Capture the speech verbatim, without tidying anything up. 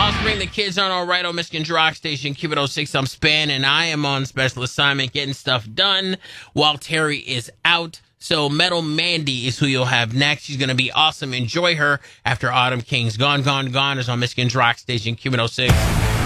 Offspring, the kids aren't all right on Michigan Rock Station, Q oh six. I'm Span, and I am on special assignment getting stuff done while Terry is out. So Metal Mandy is who you'll have next. She's going to be awesome. Enjoy her after Autumn King's Gone, Gone, Gone is on Michigan's Rock Station, Q oh six.